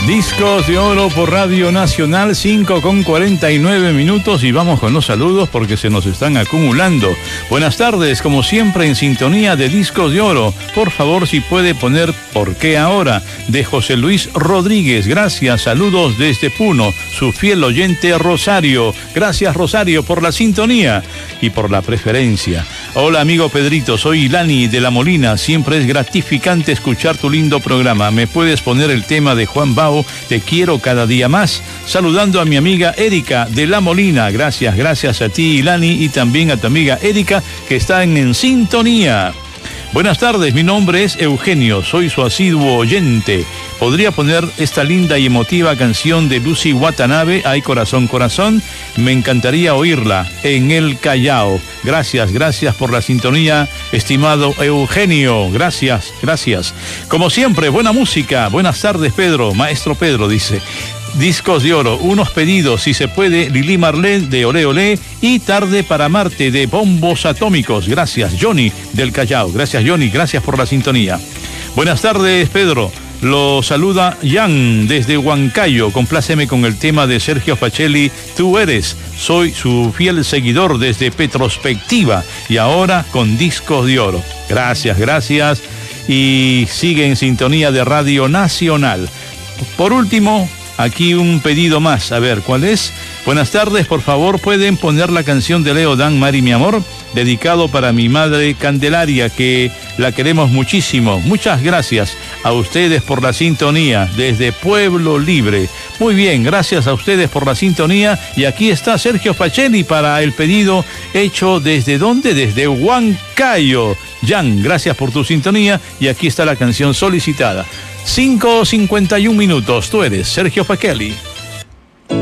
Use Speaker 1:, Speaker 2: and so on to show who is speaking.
Speaker 1: Discos de Oro por Radio Nacional, 5:49 y vamos con los saludos porque se nos están acumulando. Buenas tardes, como siempre en sintonía de Discos de Oro. Por favor, si puede poner ¿Por qué ahora? De José Luis Rodríguez. Gracias, saludos desde Puno, su fiel oyente Rosario. Gracias, Rosario, por la sintonía y por la preferencia. Hola, amigo Pedrito, soy Ilani de La Molina. Siempre es gratificante escuchar tu lindo programa. ¿Me puedes poner el tema de Juan Bao, Te quiero cada día más? Saludando a mi amiga Erika de La Molina. Gracias, gracias a ti, Ilani, y también a tu amiga Erika, que están en sintonía. Buenas tardes, mi nombre es Eugenio, soy su asiduo oyente. ¿Podría poner esta linda y emotiva canción de Lucy Watanabe, Ay Corazón, Corazón? Me encantaría oírla en el Callao. Gracias, gracias por la sintonía, estimado Eugenio. Gracias, gracias. Como siempre, buena música. Buenas tardes, Pedro. Maestro Pedro, dice. Discos de Oro, unos pedidos, si se puede, Lili Marlene de Olé Olé y Tarde para Marte de Bombos Atómicos. Gracias, Johnny del Callao. Gracias, Johnny, gracias por la sintonía. Buenas tardes, Pedro. Lo saluda Jan desde Huancayo. Compláceme con el tema de Sergio Facelli, Tú eres. Soy su fiel seguidor desde Petrospectiva y ahora con Discos de Oro. Gracias, gracias. Y sigue en sintonía de Radio Nacional. Por último, aquí un pedido más, a ver, ¿cuál es? Buenas tardes, por favor, ¿pueden poner la canción de Leo Dan, Mari, mi amor? Dedicado para mi madre Candelaria, que la queremos muchísimo. Muchas gracias a ustedes por la sintonía desde Pueblo Libre. Muy bien, gracias a ustedes por la sintonía. Y aquí está Sergio Facelli para el pedido hecho ¿desde dónde? Desde Huancayo. Jan, gracias por tu sintonía y aquí está la canción solicitada. 5:51, tú eres Sergio Facelli.